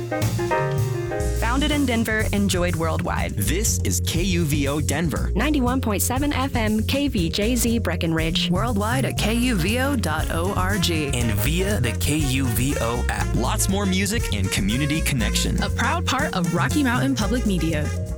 Founded in Denver, enjoyed worldwide. This is KUVO Denver. 91.7 FM KVJZ Breckenridge. Worldwide at kuvo.org. And via the KUVO app. Lots more music and community connection. A proud part of Rocky Mountain Public Media.